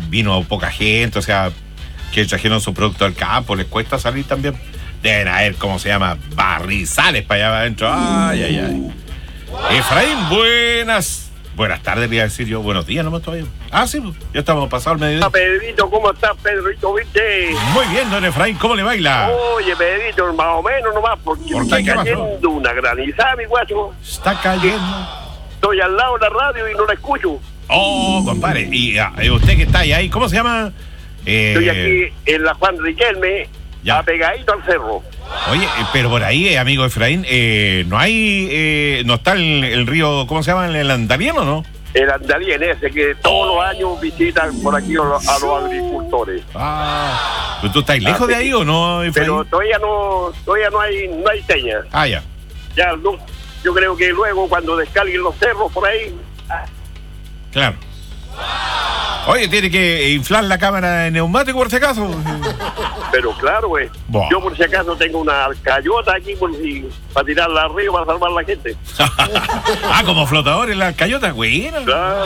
vino poca gente, o sea, que trajeron su producto al campo, les cuesta salir también. Deben haber, ¿cómo se llama? Barrizales para allá adentro. Ay. Efraín, buenas tardes, voy a decir yo. Buenos días nomás todavía. Sí, ya estamos pasados el mediodía. Pedrito, ¿cómo estás, Pedrito? ¿Viste? Muy bien, don Efraín, ¿cómo le baila? Oye, Pedrito, más o menos nomás, porque ¿Por está qué? ¿Qué cayendo pasó? una granizada, mi guacho. Está cayendo. Estoy al lado de la radio y no la escucho. Compadre, y usted que está ahí, ¿cómo se llama? Estoy aquí en la Juan Riquelme, Ya. apegadito al cerro. Oye, pero por ahí, amigo Efraín, no está el río, ¿cómo se llama? ¿El Andalieno, no? El andalien ese que todos los años visitan por aquí a los agricultores. ¿Pero tú estás lejos de ahí o no, Efraín? Pero todavía no hay señas. Ya. Ya, no, yo creo que luego cuando descarguen los cerros por ahí. Claro. Oye, tiene que inflar la cámara de neumático por si acaso. Pero claro, güey. Buah. Yo por si acaso tengo una cayota aquí para tirarla arriba para salvar a la gente. Como flotador en la cayota, güey. Claro.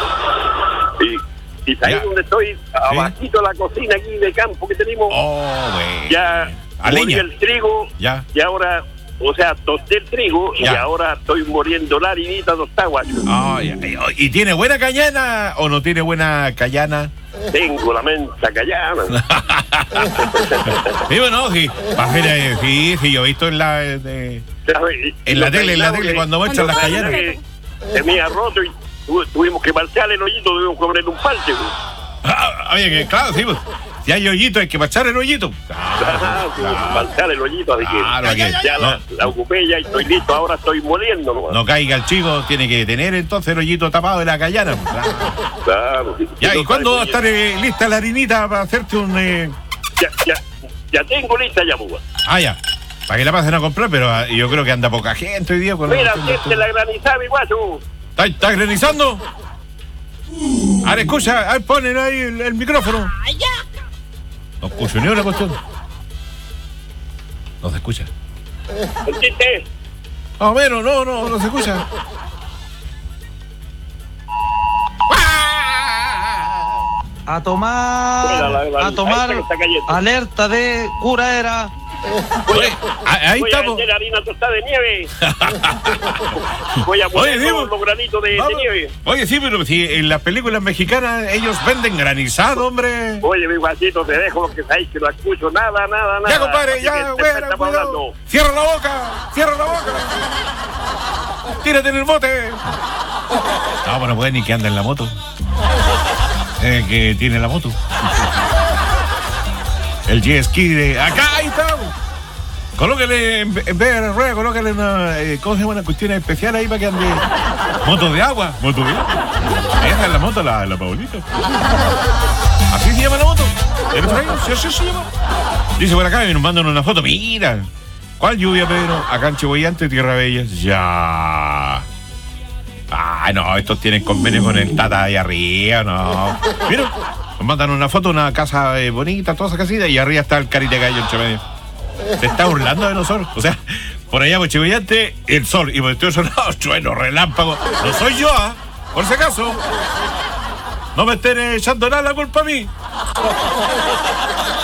Y ahí Ya. donde estoy, abajito de la cocina aquí de campo que tenemos, Güey. ya A morí leña. el trigo, Ya. y ahora, o sea, tosté el trigo, y Ya. ahora estoy muriendo la harinita tostada, guacho. ¿Y tiene buena cañana o no tiene buena cayana? Tengo la mensa callada. Sí, bueno, sí. Sí, yo he visto en la tele cuando muestran las callanas. Se me ha roto y tuvimos que parchar el hoyito, tuvimos que poner un parche. Oye, que claro, sí, pues, si hay hoyito hay que parchar el hoyito. Parchar el hoyito, así que Claro, ya la ocupé, ya estoy listo, ahora estoy moliendo. No caiga el chico, tiene que tener entonces el hoyito tapado de la callana. Pues, Claro. Ya, ¿y cuándo va a estar lista la harinita para hacerte un...? Ya tengo lista ya, pues. Ya. Para que la pasen a comprar, pero yo creo que anda poca gente hoy día. Mira, siente la granizada, mi guacho. ¿Está granizando? Ahora escucha, ahí ponen ahí el micrófono. No escucho ni una cuestión. No se escucha. ¿Sentiste? Más o menos, no se escucha. A tomar que está cayendo. alerta de cura era. Oye, ahí Voy estamos. a vender harina tostada de nieve. Voy a poner los granitos de nieve. Oye, sí, pero si en las películas mexicanas ellos venden granizado, hombre. Oye, mi guachito, te dejo lo que sabéis, que no escucho nada. Ya, compadre, Así ya, que güey, después estamos cuidado. hablando. Cierra la boca. Tírate en el bote. No, bueno, puede ni que anda en la moto. Que tiene la moto. El jet ski de acá, ahí está. Colóquele, en vez de la rueda, colóquele una, ¿cómo se llama? Una cuestión especial ahí para que ande. Moto de agua. Esa es la moto, la Paulita. ¿Así se llama la moto? ¿El Efraín? Sí, así se llama. Dice por acá, y nos mandan una foto. Mira. ¿Cuál lluvia, Pedro? Acá en Chihuayante, Tierra Bella. Ya. No, estos tienen convenio con el Tata ahí arriba, no. Mira, nos mandan una foto, una casa bonita, toda esa casita, y arriba está el Carite Gallo entre medio. Se está burlando de nosotros. O sea, por allá por Chihuayante, el sol, y por este otro lado, trueno, relámpago. No soy yo, por si acaso. No me estén echando nada la culpa a mí.